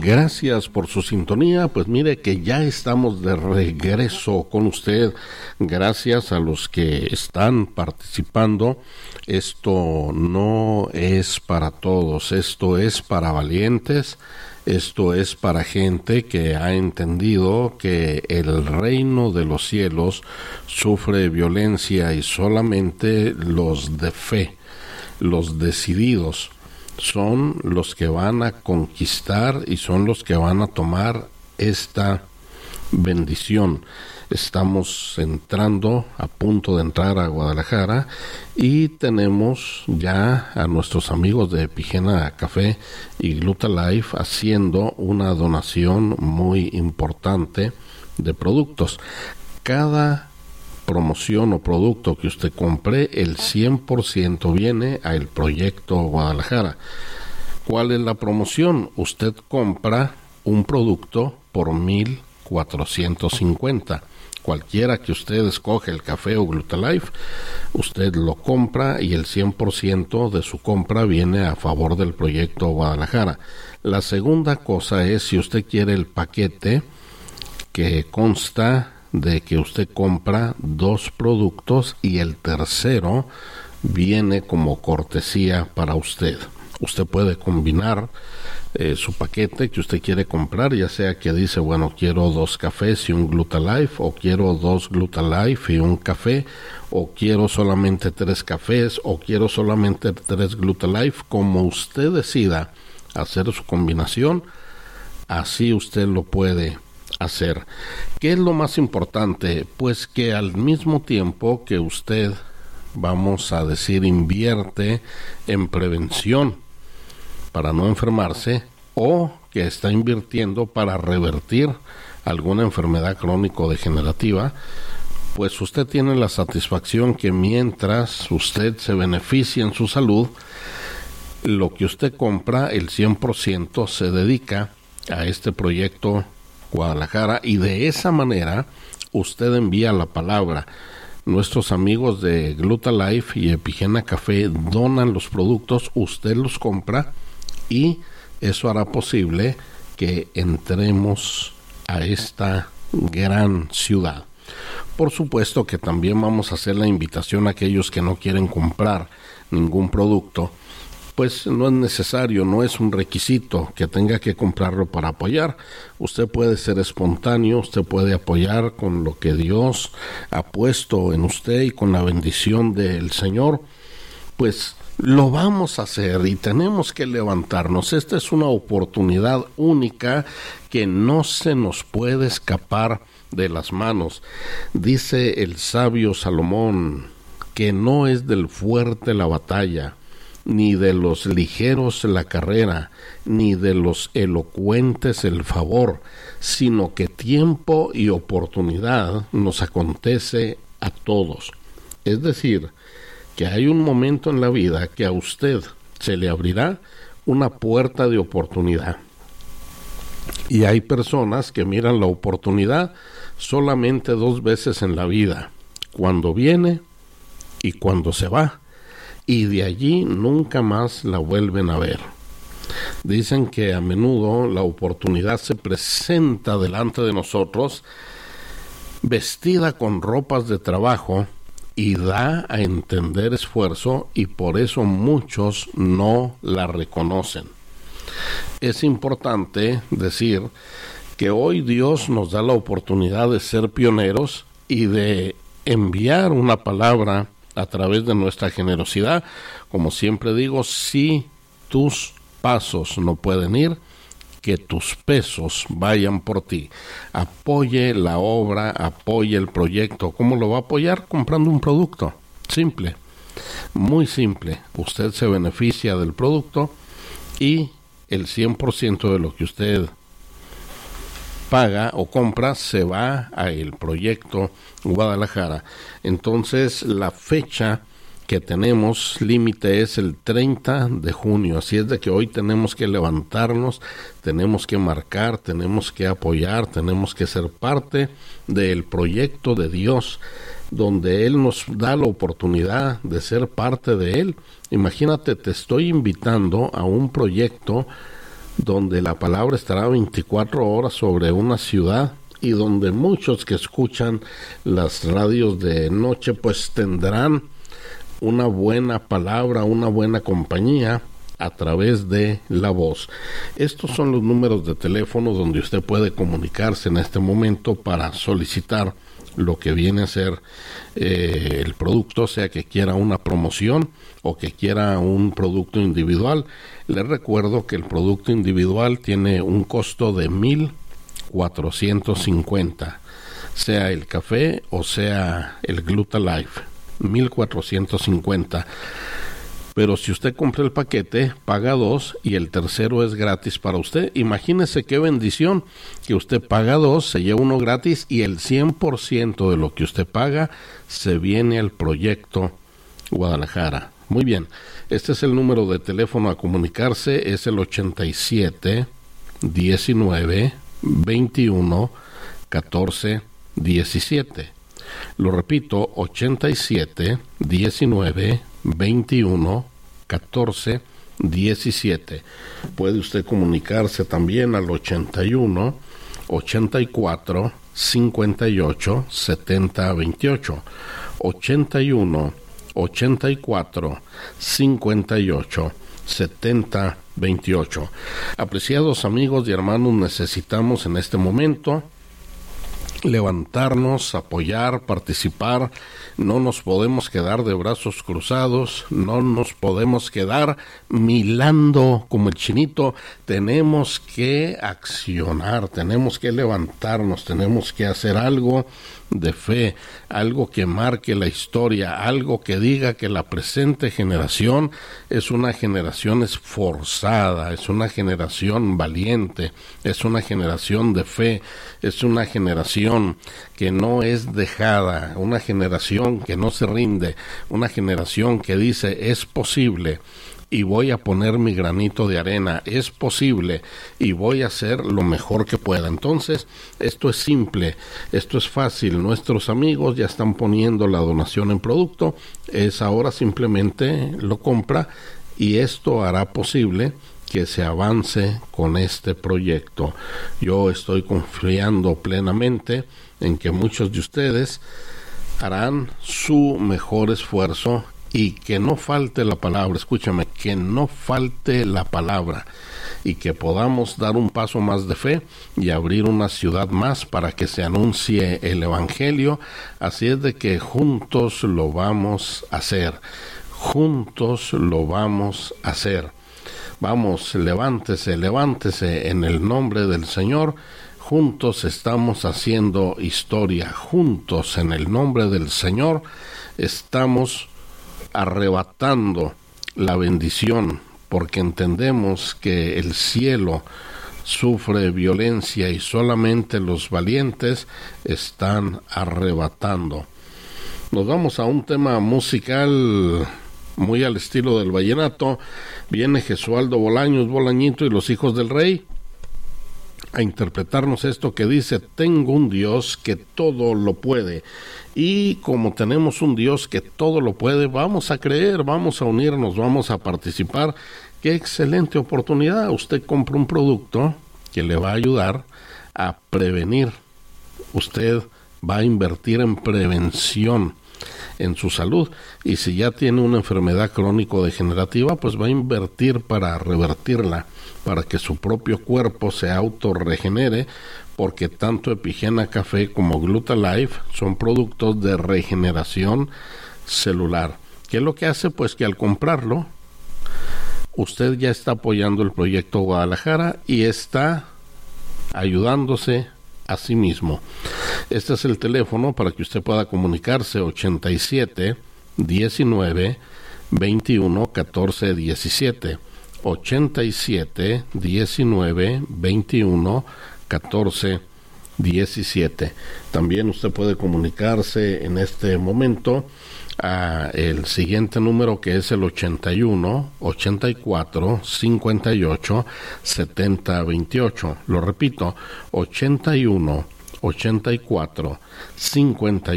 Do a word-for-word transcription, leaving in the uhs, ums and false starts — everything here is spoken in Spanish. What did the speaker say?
Gracias por su sintonía. Pues mire que ya estamos de regreso con usted. Gracias a los que están participando. Esto no es para todos, esto es para valientes. Esto es para gente que ha entendido que el reino de los cielos sufre violencia y solamente los de fe, los decididos, son los que van a conquistar y son los que van a tomar esta bendición. Estamos entrando, a punto de entrar a Guadalajara, y tenemos ya a nuestros amigos de Epigena Café y Glutalife haciendo una donación muy importante de productos. Cada promoción o producto que usted compre, el cien por ciento viene al Proyecto Guadalajara. ¿Cuál es la promoción? Usted compra un producto por mil cuatrocientos cincuenta. Cualquiera que usted escoge, el café o Glutalife, usted lo compra y el cien por ciento de su compra viene a favor del Proyecto Guadalajara. La segunda cosa es, si usted quiere el paquete que consta de que usted compra dos productos y el tercero viene como cortesía para usted. Usted puede combinar eh, su paquete que usted quiere comprar, ya sea que dice, bueno, quiero dos cafés y un Glutalife, o quiero dos Glutalife y un café, o quiero solamente tres cafés, o quiero solamente tres Glutalife. Como usted decida hacer su combinación, así usted lo puede hacer. ¿Qué es lo más importante? Pues que al mismo tiempo que usted, vamos a decir, invierte en prevención para no enfermarse, o que está invirtiendo para revertir alguna enfermedad crónico-degenerativa, pues usted tiene la satisfacción que mientras usted se beneficia en su salud, lo que usted compra, el cien por ciento se dedica a este proyecto Guadalajara, y de esa manera usted envía la palabra. Nuestros amigos de Glutalife y Epigena Café donan los productos, usted los compra, y eso hará posible que entremos a esta gran ciudad. Por supuesto que también vamos a hacer la invitación a aquellos que no quieren comprar ningún producto. Pues no es necesario, no es un requisito que tenga que comprarlo para apoyar. Usted puede ser espontáneo, usted puede apoyar con lo que Dios ha puesto en usted y con la bendición del Señor. Pues lo vamos a hacer y tenemos que levantarnos. Esta es una oportunidad única que no se nos puede escapar de las manos. Dice el sabio Salomón que no es del fuerte la batalla, ni de los ligeros la carrera, ni de los elocuentes el favor, sino que tiempo y oportunidad nos acontece a todos. Es decir, que hay un momento en la vida que a usted se le abrirá una puerta de oportunidad. Y hay personas que miran la oportunidad solamente dos veces en la vida, cuando viene y cuando se va, y de allí nunca más la vuelven a ver. Dicen que a menudo la oportunidad se presenta delante de nosotros vestida con ropas de trabajo y da a entender esfuerzo, y por eso muchos no la reconocen. Es importante decir que hoy Dios nos da la oportunidad de ser pioneros y de enviar una palabra a través de nuestra generosidad. Como siempre digo, si tus pasos no pueden ir, que tus pesos vayan por ti. Apoye la obra, apoye el proyecto. ¿Cómo lo va a apoyar? Comprando un producto. Simple, muy simple. Usted se beneficia del producto y el cien por ciento de lo que usted paga o compra se va al Proyecto Guadalajara. Entonces, la fecha que tenemos límite es el treinta de junio, así es de que hoy tenemos que levantarnos, tenemos que marcar, tenemos que apoyar, tenemos que ser parte del proyecto de Dios, donde Él nos da la oportunidad de ser parte de Él. Imagínate, te estoy invitando a un proyecto donde la palabra estará veinticuatro horas sobre una ciudad y donde muchos que escuchan las radios de noche pues tendrán una buena palabra, una buena compañía a través de la voz. Estos son los números de teléfono donde usted puede comunicarse en este momento para solicitar lo que viene a ser eh, el producto, sea que quiera una promoción o que quiera un producto individual. Les recuerdo que el producto individual tiene un costo de mil cuatrocientos cincuenta, sea el café o sea el Glutalife, mil cuatrocientos cincuenta. Pero si usted compra el paquete, paga dos y el tercero es gratis para usted. Imagínese qué bendición que usted paga dos, se lleva uno gratis y el cien por ciento de lo que usted paga se viene al proyecto Guadalajara. Muy bien, este es el número de teléfono a comunicarse, es el ochenta y siete, diecinueve, veintiuno, catorce, diecisiete. Lo repito, ochenta y siete, diecinueve, veintiuno, catorce, diecisiete. Puede usted comunicarse también al ochenta y uno, ochenta y cuatro, cincuenta y ocho, setenta, veintiocho. ochenta y uno, ochenta y cuatro, cincuenta y ocho, setenta, veintiocho. Apreciados amigos y hermanos, necesitamos en este momento levantarnos, apoyar, participar. No nos podemos quedar de brazos cruzados, no nos podemos quedar milando como el chinito. Tenemos que accionar, tenemos que levantarnos, tenemos que hacer algo de fe, algo que marque la historia, algo que diga que la presente generación es una generación esforzada, es una generación valiente, es una generación de fe, es una generación que no es dejada, una generación que no se rinde, una generación que dice es posible y voy a poner mi granito de arena, es posible y voy a hacer lo mejor que pueda. Entonces, esto es simple, esto es fácil, nuestros amigos ya están poniendo la donación en producto, es ahora simplemente lo compra y esto hará posible que se avance con este proyecto. Yo estoy confiando plenamente en que muchos de ustedes harán su mejor esfuerzo y que no falte la palabra, escúchame, que no falte la palabra y que podamos dar un paso más de fe y abrir una ciudad más para que se anuncie el Evangelio. Así es de que juntos lo vamos a hacer, juntos lo vamos a hacer. Vamos, levántese, levántese en el nombre del Señor. Juntos estamos haciendo historia, juntos en el nombre del Señor estamos arrebatando la bendición, porque entendemos que el cielo sufre violencia y solamente los valientes están arrebatando. Nos vamos a un tema musical muy al estilo del vallenato. Viene Jesualdo Bolaños, Bolañito y los Hijos del Rey a interpretarnos esto que dice: tengo un Dios que todo lo puede. Y como tenemos un Dios que todo lo puede, vamos a creer, vamos a unirnos, vamos a participar. Qué excelente oportunidad. Usted compra un producto que le va a ayudar a prevenir. Usted va a invertir en prevención en su salud, y si ya tiene una enfermedad crónico-degenerativa, pues va a invertir para revertirla, para que su propio cuerpo se autorregenere, porque tanto Epigena Café como Glutalife son productos de regeneración celular. ¿Qué es lo que hace? Pues que al comprarlo, usted ya está apoyando el proyecto Guadalajara y está ayudándose a sí mismo. Este es el teléfono para que usted pueda comunicarse: ochenta y siete, diecinueve, veintiuno, catorce, diecisiete. ochenta y siete, diecinueve, veintiuno, catorce, diecisiete. También usted puede comunicarse en este momento a el siguiente número, que es el ochenta y uno, ochenta y cuatro, cincuenta y ocho, setenta, veintiocho. Lo repito, ochenta y uno, ochenta y cuatro, cincuenta y